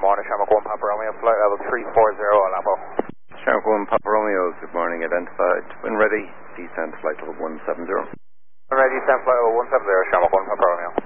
morning, Shamrock 1 Papa Romeo, flight level 340 Aleppo. Shamrock 1 Papa Romeo, good morning, identified. When ready, descend flight level 170. Ready, descend flight level 170, Shamrock 1 Papa Romeo.